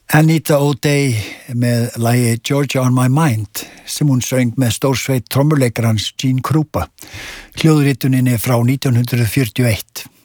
Anita O'Day með lagi Georgia on my mind sem hún söng með stórsveit trommuleikarans Gene Krupa. Hljóðritunin er frá 1941.